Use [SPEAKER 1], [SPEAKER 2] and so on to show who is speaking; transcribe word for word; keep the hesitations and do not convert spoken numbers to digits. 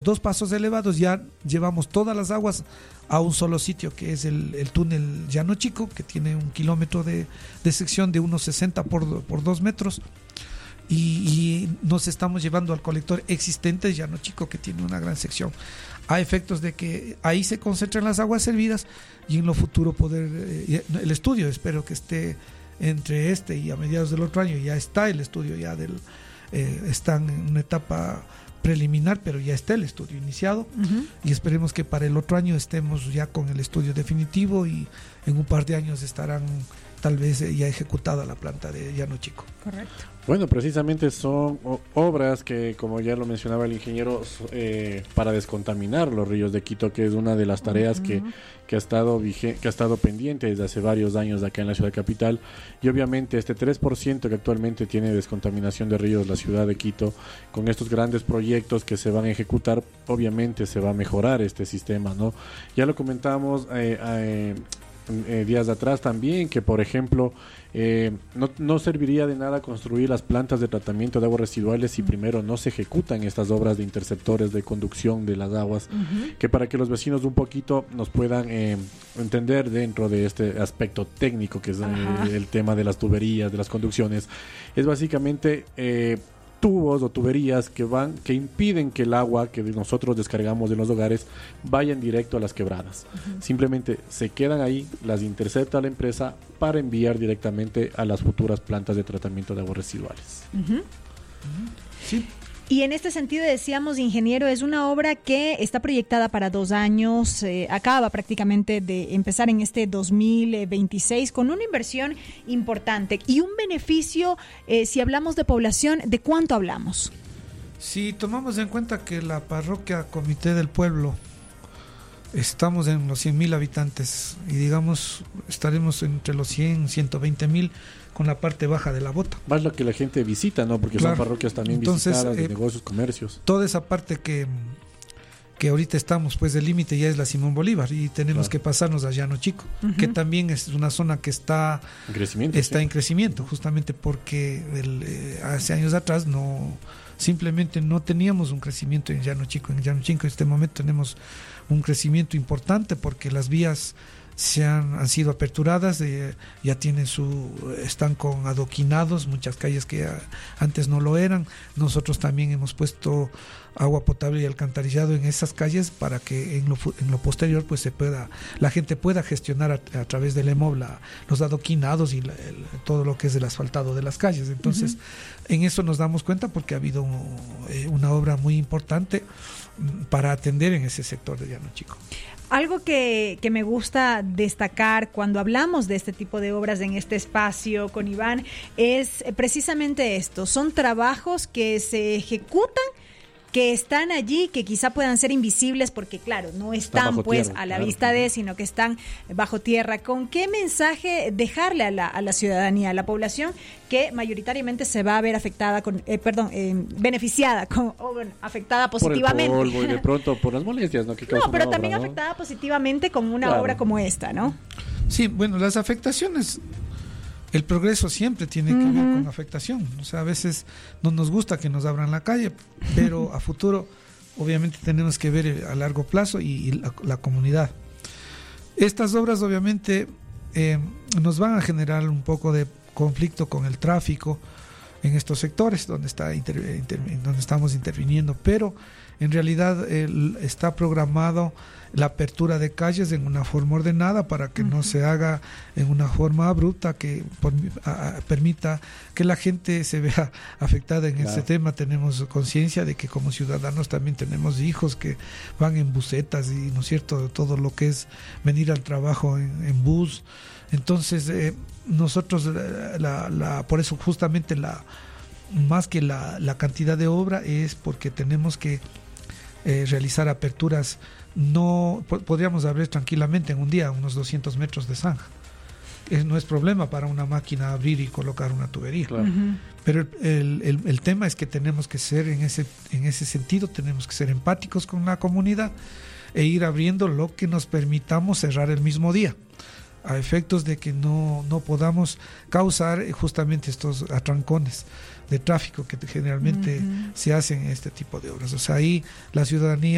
[SPEAKER 1] dos pasos elevados ya llevamos todas las aguas a un solo sitio, que es el, el túnel Llano Chico, que tiene un kilómetro de, de sección de unos sesenta por, por dos metros. Y, y nos estamos llevando al colector existente Llano Chico, que tiene una gran sección, a efectos de que ahí se concentren las aguas servidas y en lo futuro poder, eh, el estudio, espero que esté entre este y a mediados del otro año, ya está el estudio, ya del eh, están en una etapa preliminar, pero ya está el estudio iniciado. Uh-huh. Y esperemos que para el otro año estemos ya con el estudio definitivo y en un par de años estarán tal vez ya ejecutada la planta de Llano Chico.
[SPEAKER 2] Correcto.
[SPEAKER 3] Bueno, precisamente son o- obras que, como ya lo mencionaba el ingeniero, eh, para descontaminar los ríos de Quito, que es una de las tareas uh-huh. que, que, ha estado vige- que ha estado pendiente desde hace varios años acá en la ciudad capital. Y obviamente este tres por ciento que actualmente tiene descontaminación de ríos la ciudad de Quito, con estos grandes proyectos que se van a ejecutar, obviamente se va a mejorar este sistema, ¿no? Ya lo comentábamos eh, eh, Eh, días atrás también, que por ejemplo eh, no, no serviría de nada construir las plantas de tratamiento de aguas residuales si primero no se ejecutan estas obras de interceptores de conducción de las aguas, uh-huh. que para que los vecinos un poquito nos puedan eh, entender dentro de este aspecto técnico que es eh, el tema de las tuberías, de las conducciones, es básicamente eh, tubos o tuberías que van que impiden que el agua que nosotros descargamos de los hogares vayan directo a las quebradas. Uh-huh. Simplemente se quedan ahí, las intercepta la empresa para enviar directamente a las futuras plantas de tratamiento de aguas residuales.
[SPEAKER 2] Uh-huh.
[SPEAKER 1] Uh-huh. Sí.
[SPEAKER 2] Y en este sentido decíamos, ingeniero, es una obra que está proyectada para dos años, eh, acaba prácticamente de empezar en este dos mil veintiséis con una inversión importante y un beneficio, eh, si hablamos de población, ¿de cuánto hablamos?
[SPEAKER 1] Si tomamos en cuenta que la parroquia Comité del Pueblo, estamos en los cien mil habitantes y digamos estaremos entre los cien, ciento veinte mil con la parte baja de la bota.
[SPEAKER 3] Más lo que la gente visita, ¿no? Porque claro. Son parroquias también Entonces, visitadas, de eh, negocios, comercios.
[SPEAKER 1] Toda esa parte que, que ahorita estamos, pues el límite ya es la Simón Bolívar y tenemos claro. que pasarnos a Llano Chico, uh-huh. que también es una zona que está
[SPEAKER 3] en crecimiento,
[SPEAKER 1] está
[SPEAKER 3] sí.
[SPEAKER 1] en crecimiento, justamente porque el, eh, hace años atrás no simplemente no teníamos un crecimiento en Llano Chico. En Llano Chico en este momento tenemos un crecimiento importante porque las vías se han, han sido aperturadas, eh, ya tienen su, están con adoquinados, muchas calles que ya antes no lo eran. Nosotros también hemos puesto agua potable y alcantarillado en esas calles para que en lo, en lo posterior pues se pueda, la gente pueda gestionar a, a través del E M O B la, los adoquinados y la, el, todo lo que es el asfaltado de las calles. Entonces, uh-huh. en eso nos damos cuenta porque ha habido eh, una obra muy importante para atender en ese sector de Llano Chico.
[SPEAKER 2] Algo que, que me gusta destacar cuando hablamos de este tipo de obras en este espacio con Iván es precisamente esto, son trabajos que se ejecutan, que están allí, que quizá puedan ser invisibles porque claro, no están está pues tierra, a la claro. vista de, sino que están bajo tierra. ¿Con qué mensaje dejarle a la, a la ciudadanía, a la población que mayoritariamente se va a ver afectada, con eh, perdón, eh, beneficiada, con, o bueno, afectada positivamente?
[SPEAKER 3] Por el polvo y de pronto por las molestias, ¿no? Que
[SPEAKER 2] no, pero
[SPEAKER 3] obra,
[SPEAKER 2] también
[SPEAKER 3] ¿no?
[SPEAKER 2] afectada positivamente con una
[SPEAKER 3] claro.
[SPEAKER 2] obra como esta, ¿no?
[SPEAKER 1] Sí, bueno, las afectaciones... El progreso siempre tiene que uh-huh. ver con afectación. O sea, a veces no nos gusta que nos abran la calle, pero a futuro obviamente tenemos que ver a largo plazo y, y la, la comunidad. Estas obras obviamente eh, nos van a generar un poco de conflicto con el tráfico en estos sectores donde, está inter, inter, donde estamos interviniendo, pero en realidad eh, está programado la apertura de calles en una forma ordenada para que uh-huh. no se haga en una forma abrupta que por, a, a, permita que la gente se vea afectada en claro. este tema. Tenemos conciencia de que como ciudadanos también tenemos hijos que van en busetas y no es cierto, todo lo que es venir al trabajo en, en bus. Entonces eh, nosotros la, la, por eso justamente la más que la, la cantidad de obra es porque tenemos que eh, realizar aperturas. No po- podríamos abrir tranquilamente en un día unos doscientos metros de zanja. Eh, no es problema para una máquina abrir y colocar una tubería. Claro. Uh-huh. Pero el, el, el, el tema es que tenemos que ser en ese, en ese sentido, tenemos que ser empáticos con la comunidad e ir abriendo lo que nos permitamos cerrar el mismo día, a efectos de que no, no podamos causar justamente estos atrancones de tráfico que generalmente uh-huh. se hacen en este tipo de obras. O sea, ahí la ciudadanía